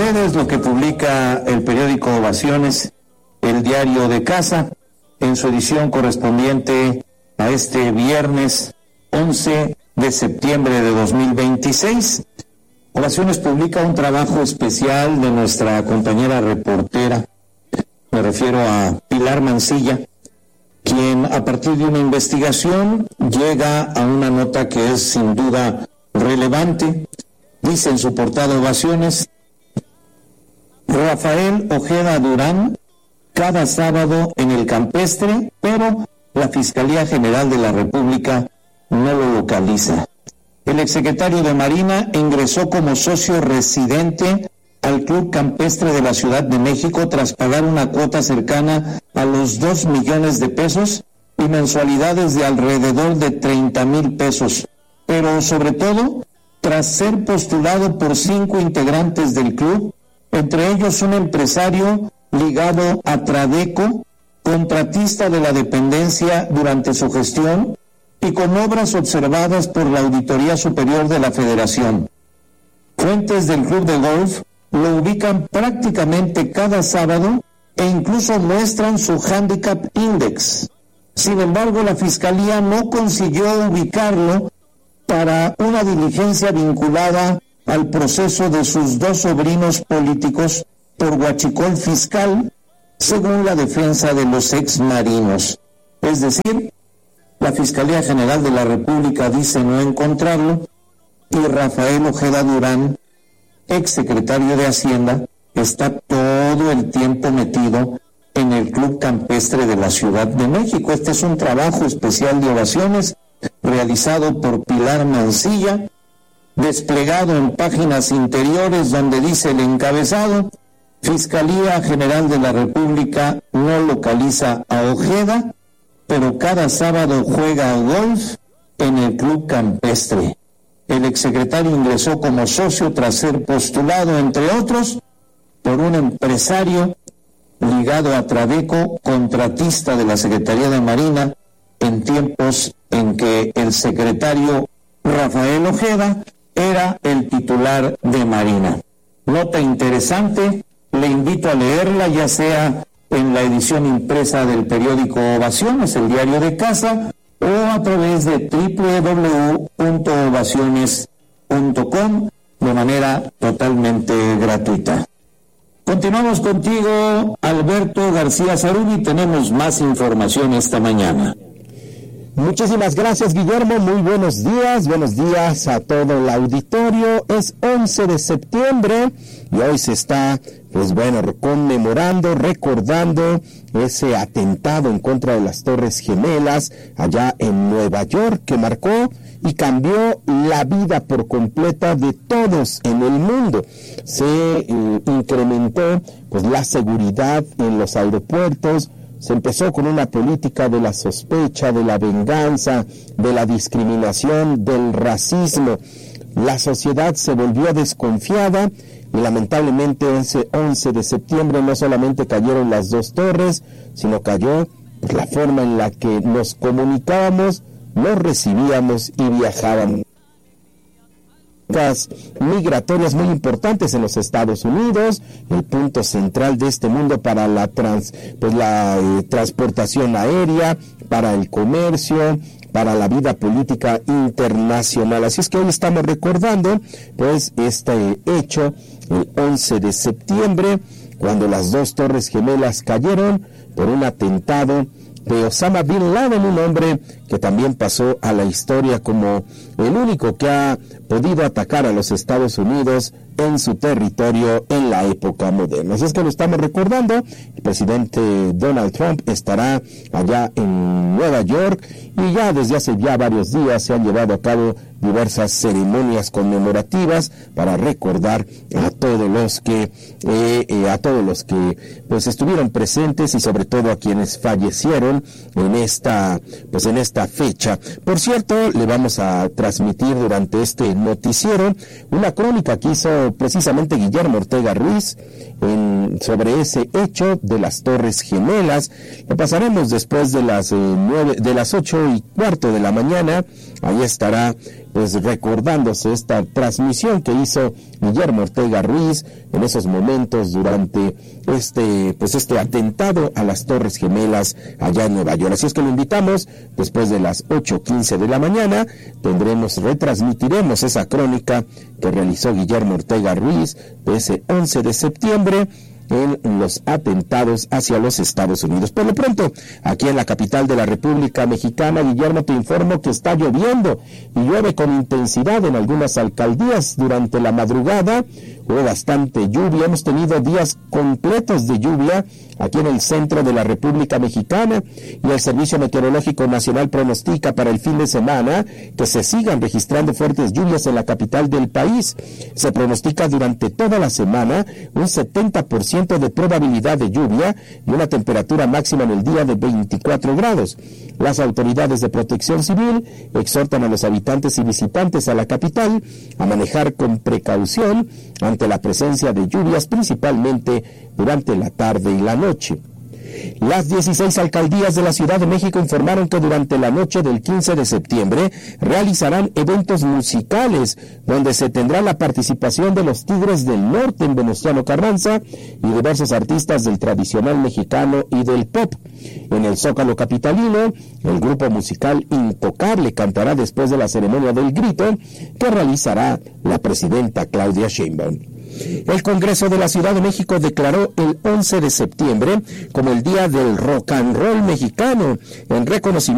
ustedes lo que publica el periódico Ovaciones, el diario de casa, en su edición correspondiente a este viernes 11 de septiembre de 2026. Ovaciones publica un trabajo especial de nuestra compañera reportera, me refiero a Pilar Mancilla, quien a partir de una investigación llega a una nota que es sin duda relevante. Dice en su portada Ovaciones: Rafael Ojeda Durán cada sábado en el Campestre, pero la Fiscalía General de la República no lo localiza. El exsecretario de Marina ingresó como socio residente al Club Campestre de la Ciudad de México tras pagar una cuota cercana a los 2 millones de pesos y mensualidades de alrededor de 30,000 pesos, pero sobre todo tras ser postulado por 5 integrantes del club, entre ellos un empresario ligado a Tradeco, contratista de la dependencia durante su gestión y con obras observadas por la Auditoría Superior de la Federación. Fuentes del club de golf lo ubican prácticamente cada sábado e incluso muestran su handicap index. Sin embargo, la Fiscalía no consiguió ubicarlo para una diligencia vinculada al proceso de sus 2 sobrinos políticos por huachicol fiscal, según la defensa de los exmarinos. Es decir, la Fiscalía General de la República dice no encontrarlo y Rafael Ojeda Durán, exsecretario de Hacienda, está todo el tiempo metido en el Club Campestre de la Ciudad de México. Este es un trabajo especial de Ovaciones realizado por Pilar Mancilla, desplegado en páginas interiores donde dice el encabezado: Fiscalía General de la República no localiza a Ojeda, pero cada sábado juega golf en el Club Campestre. El exsecretario ingresó como socio tras ser postulado, entre otros, por un empresario ligado a Tradeco, contratista de la Secretaría de Marina, en tiempos en que el secretario Rafael Ojeda era el titular de Marina. Nota interesante, le invito a leerla, ya sea en la edición impresa del periódico Ovaciones, el diario de casa, o a través de www.ovaciones.com de manera totalmente gratuita. Continuamos contigo, Alberto García Zarubi, tenemos más información esta mañana. Muchísimas gracias, Guillermo. Muy buenos días a todo el auditorio. Es 11 de septiembre y hoy se está, conmemorando, recordando ese atentado en contra de las Torres Gemelas allá en Nueva York, que marcó y cambió la vida por completa de todos en el mundo. Se incrementó la seguridad en los aeropuertos. Se empezó con una política de la sospecha, de la venganza, de la discriminación, del racismo. La sociedad se volvió desconfiada y lamentablemente ese 11 de septiembre no solamente cayeron las 2 torres, sino cayó la forma en la que nos comunicábamos, nos recibíamos y viajábamos. Migratorias muy importantes en los Estados Unidos, el punto central de este mundo para la transportación aérea, para el comercio, para la vida política internacional. Así es que hoy estamos recordando este hecho, el 11 de septiembre, cuando las 2 Torres Gemelas cayeron por un atentado de Osama Bin Laden, un hombre que también pasó a la historia como el único que ha podido atacar a los Estados Unidos en su territorio en la época moderna. Así es que lo estamos recordando. El presidente Donald Trump estará allá en Nueva York y ya desde hace varios días se han llevado a cabo diversas ceremonias conmemorativas para recordar a todos los que estuvieron presentes y sobre todo a quienes fallecieron en esta fecha. Por cierto, le vamos a transmitir durante este noticiero una crónica que hizo precisamente Guillermo Ortega Ruiz sobre ese hecho de las Torres Gemelas. Lo pasaremos después de las 8:15 de la mañana. Ahí estará pues recordándose esta transmisión que hizo Guillermo Ortega Ruiz en esos momentos durante este atentado a las Torres Gemelas allá en Nueva York. Así es que lo invitamos, después de las 8:15 de la mañana, retransmitiremos esa crónica que realizó Guillermo Ortega Ruiz de ese 11 de septiembre, en los atentados hacia los Estados Unidos. Por lo pronto, aquí en la capital de la República Mexicana, Guillermo, te informo que está lloviendo y llueve con intensidad en algunas alcaldías durante la madrugada. Hubo bastante lluvia, hemos tenido días completos de lluvia aquí en el centro de la República Mexicana, y el Servicio Meteorológico Nacional pronostica para el fin de semana que se sigan registrando fuertes lluvias en la capital del país. Se pronostica durante toda la semana un 70% de probabilidad de lluvia y una temperatura máxima en el día de 24 grados. Las autoridades de protección civil exhortan a los habitantes y visitantes a la capital a manejar con precaución ante la presencia de lluvias, principalmente durante la tarde y la noche. Las 16 alcaldías de la Ciudad de México informaron que durante la noche del 15 de septiembre realizarán eventos musicales donde se tendrá la participación de los Tigres del Norte en Venustiano Carranza y diversos artistas del tradicional mexicano y del pop. En el Zócalo capitalino, el grupo musical Intocable cantará después de la ceremonia del grito que realizará la presidenta Claudia Sheinbaum. El Congreso de la Ciudad de México declaró el 11 de septiembre como el Día del Rock and Roll mexicano en reconocimiento